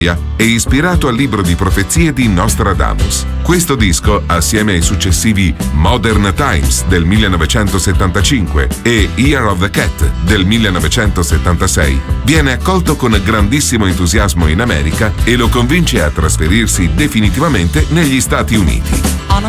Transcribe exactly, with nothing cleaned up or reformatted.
è ispirato al libro di profezie di Nostradamus. Questo disco, assieme ai successivi Modern Times del millenovecentosettantacinque e Year of the Cat del millenovecentosettantasei, viene accolto con grandissimo entusiasmo in America e lo convince a trasferirsi definitivamente negli Stati Uniti.